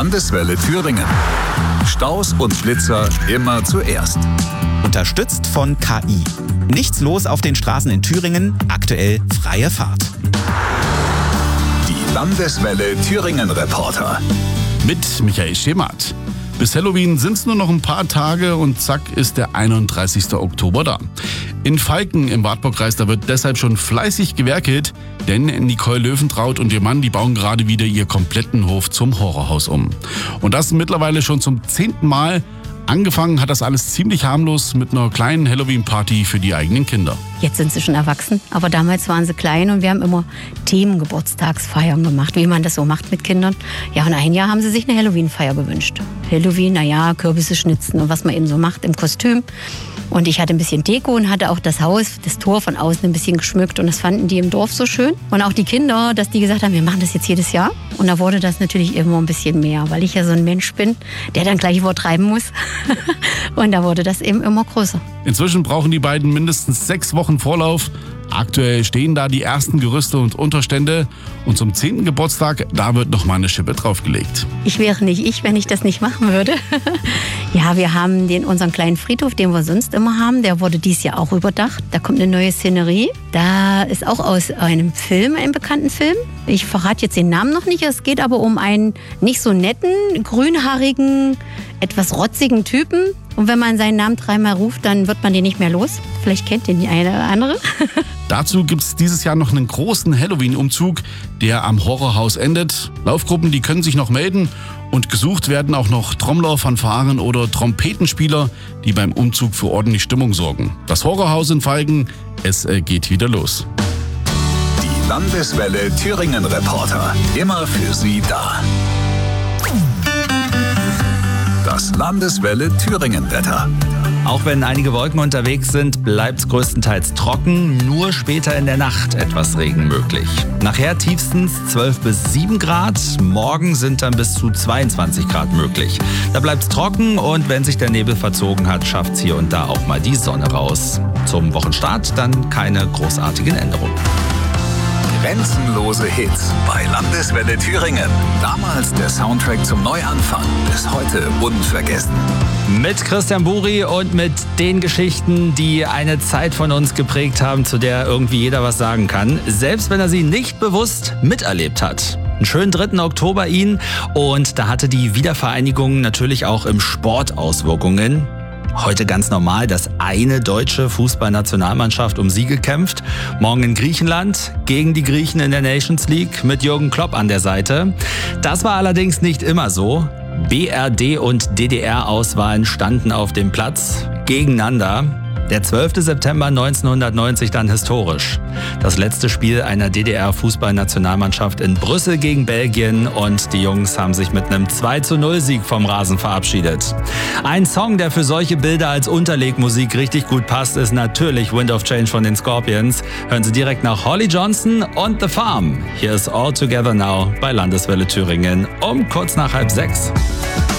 Landeswelle Thüringen. Staus und Blitzer immer zuerst. Unterstützt von KI. Nichts los auf den Straßen in Thüringen, aktuell freie Fahrt. Die Landeswelle Thüringen Reporter. Mit Michael Schemath. Bis Halloween sind es nur noch ein paar Tage und zack ist der 31. Oktober da. In Falken im Wartburgkreis, da wird deshalb schon fleißig gewerkelt, denn Nicole Löwentraut und ihr Mann, die bauen gerade wieder ihr kompletten Hof zum Horrorhaus um. Und das mittlerweile schon zum 10. Mal. Angefangen hat das alles ziemlich harmlos mit einer kleinen Halloween-Party für die eigenen Kinder. Jetzt sind sie schon erwachsen, aber damals waren sie klein und wir haben immer Themengeburtstagsfeiern gemacht, wie man das so macht mit Kindern. Ja, und ein Jahr haben sie sich eine Halloween-Feier gewünscht. Halloween, Kürbisse schnitzen und was man eben so macht im Kostüm. Und ich hatte ein bisschen Deko und hatte auch das Haus, das Tor von außen ein bisschen geschmückt. Und das fanden die im Dorf so schön. Und auch die Kinder, dass die gesagt haben, wir machen das jetzt jedes Jahr. Und da wurde das natürlich immer ein bisschen mehr, weil ich ja so ein Mensch bin, der dann gleich übertreiben muss. Und da wurde das eben immer größer. Inzwischen brauchen die beiden mindestens 6 Wochen Vorlauf. Aktuell stehen da die ersten Gerüste und Unterstände. Und zum 10. Geburtstag, da wird noch mal eine Schippe draufgelegt. Ich wäre nicht ich, wenn ich das nicht machen würde. Ja, wir haben unseren kleinen Friedhof, den wir sonst immer haben. Der wurde dieses Jahr auch überdacht. Da kommt eine neue Szenerie. Da ist auch aus einem bekannten Film. Ich verrate jetzt den Namen noch nicht. Es geht aber um einen nicht so netten, grünhaarigen, etwas rotzigen Typen. Und wenn man seinen Namen 3-mal ruft, dann wird man den nicht mehr los. Vielleicht kennt den die eine oder andere. Dazu gibt es dieses Jahr noch einen großen Halloween-Umzug, der am Horrorhaus endet. Laufgruppen, die können sich noch melden. Und gesucht werden auch noch Trommler, Fanfaren oder Trompetenspieler, die beim Umzug für ordentlich Stimmung sorgen. Das Horrorhaus in Falken, es geht wieder los. Die Landeswelle Thüringen Reporter. Immer für Sie da. Das Landeswelle Thüringen Wetter. Auch wenn einige Wolken unterwegs sind, bleibt es größtenteils trocken. Nur später in der Nacht etwas Regen möglich. Nachher tiefstens 12 bis 7 Grad. Morgen sind dann bis zu 22 Grad möglich. Da bleibt es trocken und wenn sich der Nebel verzogen hat, schafft es hier und da auch mal die Sonne raus. Zum Wochenstart dann keine großartigen Änderungen. Grenzenlose Hits bei Landeswelle Thüringen. Damals der Soundtrack zum Neuanfang. Bis heute unvergessen. Mit Christian Buri und mit den Geschichten, die eine Zeit von uns geprägt haben, zu der irgendwie jeder was sagen kann. Selbst wenn er sie nicht bewusst miterlebt hat. Einen schönen 3. Oktober Ihnen. Und da hatte die Wiedervereinigung natürlich auch im Sport Auswirkungen. Heute ganz normal, dass eine deutsche Fußballnationalmannschaft um Siege kämpft. Morgen in Griechenland gegen die Griechen in der Nations League mit Jürgen Klopp an der Seite. Das war allerdings nicht immer so. BRD und DDR-Auswahlen standen auf dem Platz gegeneinander. Der 12. September 1990 dann historisch. Das letzte Spiel einer DDR-Fußballnationalmannschaft in Brüssel gegen Belgien und die Jungs haben sich mit einem 2:0-Sieg vom Rasen verabschiedet. Ein Song, der für solche Bilder als Unterlegmusik richtig gut passt, ist natürlich Wind of Change von den Scorpions. Hören Sie direkt nach Holly Johnson und The Farm. Hier ist All Together Now bei Landeswelle Thüringen um kurz nach 5:30.